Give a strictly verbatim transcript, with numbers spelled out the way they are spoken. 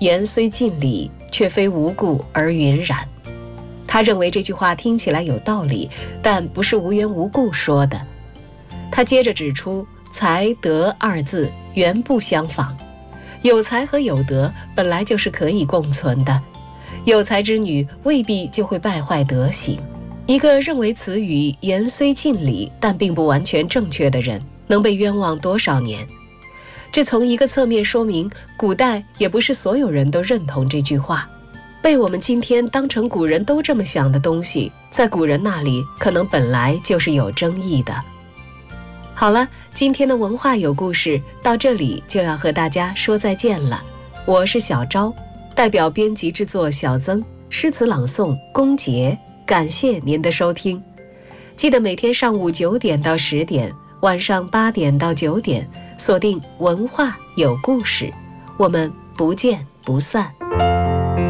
言虽尽理，却非无故而云然。他认为这句话听起来有道理，但不是无缘无故说的。他接着指出，才德二字原不相仿，有才和有德本来就是可以共存的，有才之女未必就会败坏德行。一个认为词语言虽尽理，但并不完全正确的人，能被冤枉多少年？这从一个侧面说明，古代也不是所有人都认同这句话。被我们今天当成古人都这么想的东西，在古人那里可能本来就是有争议的。好了，今天的文化有故事到这里就要和大家说再见了。我是小昭，代表编辑制作小曾，诗词朗诵龚杰，感谢您的收听。记得每天上午九点到十点，晚上八点到九点，锁定文化有故事，我们不见不散。